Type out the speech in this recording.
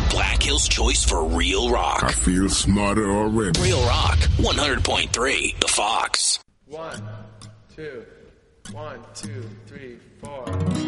Black Hill's choice for real rock. I feel smarter already. Real Rock, 100.3, The Fox. 1, 2, 1, 2, 3, 4.